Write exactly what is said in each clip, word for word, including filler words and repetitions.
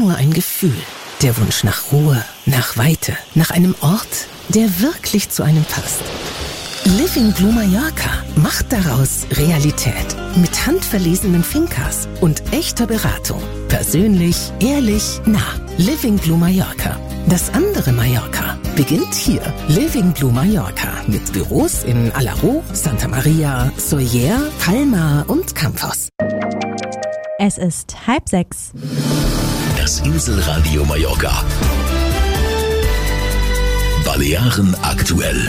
nur ein Gefühl. Der Wunsch nach Ruhe, nach Weite, nach einem Ort, der wirklich zu einem passt. Living Blue Mallorca macht daraus Realität. Mit handverlesenen Finkas und echter Beratung. Persönlich, ehrlich, nah. Living Blue Mallorca. Das andere Mallorca beginnt hier. Living Blue Mallorca mit Büros in Alaró, Santa Maria, Sóller, Palma und Campos. Es ist halb sechs. Das Inselradio Mallorca. Balearen aktuell.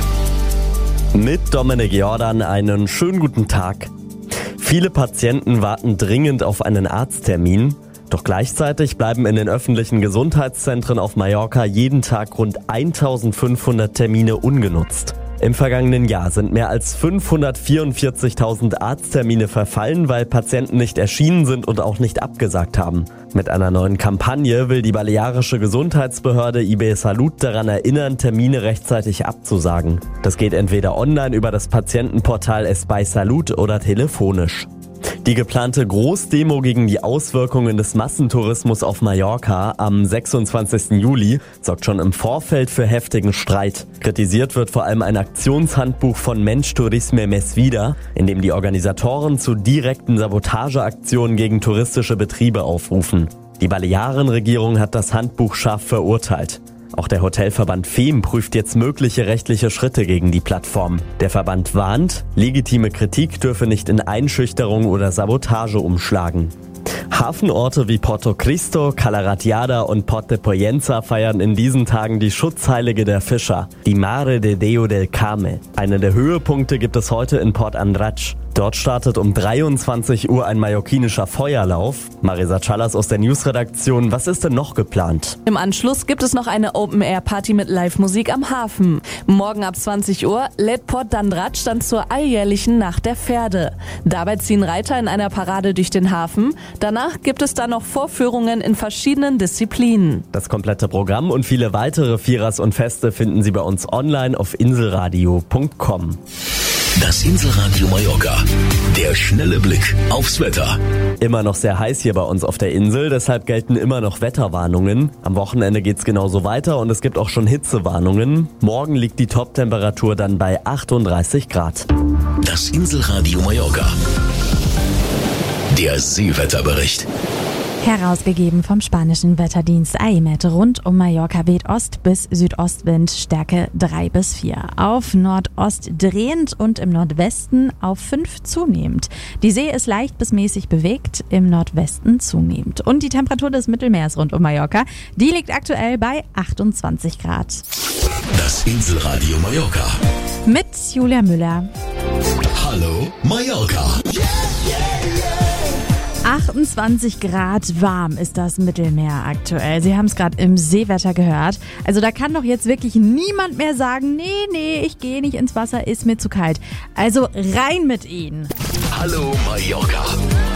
Mit Dominik Jordan einen schönen guten Tag. Viele Patienten warten dringend auf einen Arzttermin. Doch gleichzeitig bleiben in den öffentlichen Gesundheitszentren auf Mallorca jeden Tag rund eintausendfünfhundert Termine ungenutzt. Im vergangenen Jahr sind mehr als fünfhundertvierundvierzigtausend Arzttermine verfallen, weil Patienten nicht erschienen sind und auch nicht abgesagt haben. Mit einer neuen Kampagne will die balearische Gesundheitsbehörde I B Salut daran erinnern, Termine rechtzeitig abzusagen. Das geht entweder online über das Patientenportal Espai Salut oder telefonisch. Die geplante Großdemo gegen die Auswirkungen des Massentourismus auf Mallorca am sechsundzwanzigsten Juli sorgt schon im Vorfeld für heftigen Streit. Kritisiert wird vor allem ein Aktionshandbuch von Mensch Turisme Mes Vida, in dem die Organisatoren zu direkten Sabotageaktionen gegen touristische Betriebe aufrufen. Die Balearenregierung hat das Handbuch scharf verurteilt. Auch der Hotelverband F E M prüft jetzt mögliche rechtliche Schritte gegen die Plattform. Der Verband warnt, legitime Kritik dürfe nicht in Einschüchterung oder Sabotage umschlagen. Hafenorte wie Porto Cristo, Cala Ratllada und Port de Pollença feiern in diesen Tagen die Schutzheilige der Fischer, die Mare de Déu del Carme. Einen der Höhepunkte gibt es heute in Port Andratx. Dort startet um dreiundzwanzig Uhr ein mallorquinischer Feuerlauf. Marisa Chalas aus der Newsredaktion, was ist denn noch geplant? Im Anschluss gibt es noch eine Open-Air-Party mit Live-Musik am Hafen. Morgen ab zwanzig Uhr lädt Port d'Andratx dann zur alljährlichen Nacht der Pferde. Dabei ziehen Reiter in einer Parade durch den Hafen. Danach gibt es dann noch Vorführungen in verschiedenen Disziplinen. Das komplette Programm und viele weitere Vierers und Feste finden Sie bei uns online auf inselradio punkt com. Das Inselradio Mallorca. Der schnelle Blick aufs Wetter. Immer noch sehr heiß hier bei uns auf der Insel, deshalb gelten immer noch Wetterwarnungen. Am Wochenende geht's genauso weiter und es gibt auch schon Hitzewarnungen. Morgen liegt die Toptemperatur dann bei achtunddreißig Grad. Das Inselradio Mallorca. Der Seewetterbericht. Herausgegeben vom spanischen Wetterdienst A E M E T. Rund um Mallorca weht Ost- bis Südostwind, Stärke drei bis vier. Auf Nordost drehend und im Nordwesten auf fünf zunehmend. Die See ist leicht bis mäßig bewegt, im Nordwesten zunehmend. Und die Temperatur des Mittelmeers rund um Mallorca, die liegt aktuell bei achtundzwanzig Grad. Das Inselradio Mallorca. Mit Julia Müller. Hallo Mallorca. achtundzwanzig Grad warm ist das Mittelmeer aktuell. Sie haben es gerade im Seewetter gehört. Also da kann doch jetzt wirklich niemand mehr sagen, nee, nee, ich gehe nicht ins Wasser, ist mir zu kalt. Also rein mit Ihnen. Hallo Mallorca.